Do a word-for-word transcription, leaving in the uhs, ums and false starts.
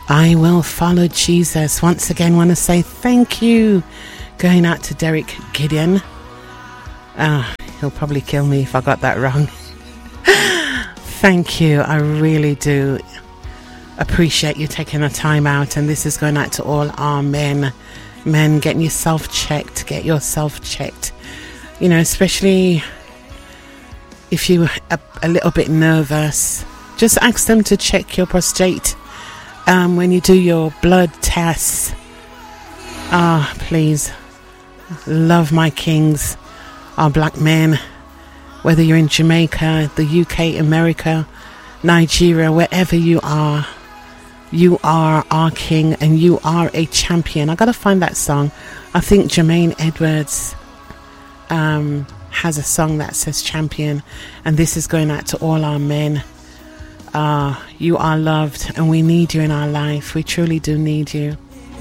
I will follow Jesus. Once again, want to say thank you. Going out to Derek Gideon. Ah, oh, he'll probably kill me if I got that wrong. Thank you. I really do appreciate you taking the time out. And this is going out to all our men. Men, getting yourself checked. Get yourself checked. You know, especially if you're a, a little bit nervous, just ask them to check your prostate. Um, when you do your blood tests, ah, oh, please, love my kings, our black men, whether you're in Jamaica, the U K, America, Nigeria, wherever you are, you are our king and you are a champion. I gotta find that song. I think Jermaine Edwards um, has a song that says champion, and this is going out to all our men. Ah, uh, you are loved and we need you in our life. We truly do need you.